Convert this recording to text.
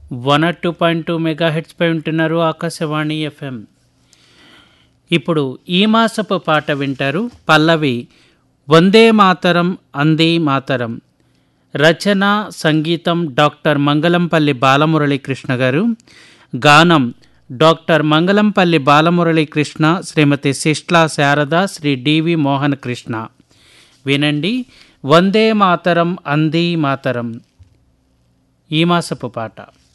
102.2 మెగాహెర్ట్జ్పై ఉంటున్నారు ఆకాశవాణి ఎఫ్ఎం. ఇప్పుడు ఈ మాసపు పాట వింటారు. పల్లవి వందే మాతరం అందే మాతరం. రచన సంగీతం డాక్టర్ మంగళంపల్లి బాలమురళీకృష్ణ గారు. గానం డాక్టర్ మంగళంపల్లి బాలమురళీకృష్ణ, శ్రీమతి శిష్లా శారద, శ్రీ డివి మోహన్ కృష్ణ. వినండి, వందే మాతరం అందే మాతరం ఈ మాసపు పాట.